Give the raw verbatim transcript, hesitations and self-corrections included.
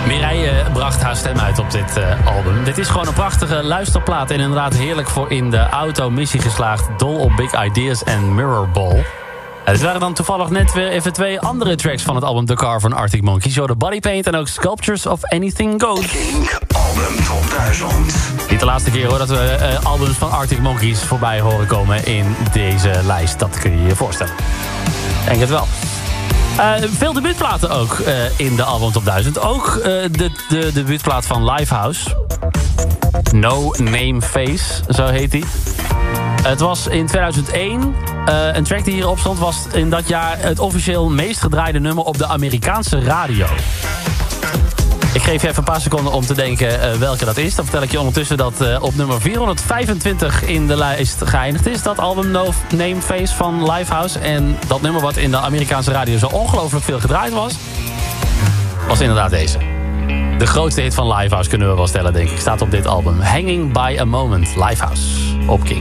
Mireille bracht haar stem uit op dit uh, album. Dit is gewoon een prachtige luisterplaat en inderdaad heerlijk voor in de auto, missie geslaagd, dol op Big Ideas en Mirrorball. Uh, dit waren dan toevallig net weer even twee andere tracks van het album The Car van Arctic Monkeys. Zo de Body Paint en ook Sculptures of Anything Goes. Kink Album Top duizend. Niet de laatste keer hoor dat we uh, albums van Arctic Monkeys voorbij horen komen in deze lijst. Dat kun je je voorstellen. Denk het wel. Uh, veel debuutplaten ook uh, in de album Top duizend. Ook uh, de, de debuutplaat van Lifehouse. No Name Face, zo heet die. Het was in tweeduizend één. Uh, een track die hierop stond was in dat jaar het officieel meest gedraaide nummer op de Amerikaanse radio. Ik geef je even een paar seconden om te denken uh, welke dat is. Dan vertel ik je ondertussen dat uh, op nummer vierhonderdvijfentwintig in de lijst geëindigd is. Dat album No Name Face van Lifehouse. En dat nummer wat in de Amerikaanse radio zo ongelooflijk veel gedraaid was, was inderdaad deze. De grootste hit van Lifehouse kunnen we wel stellen, denk ik. Staat op dit album. Hanging by a Moment. Lifehouse op Kink.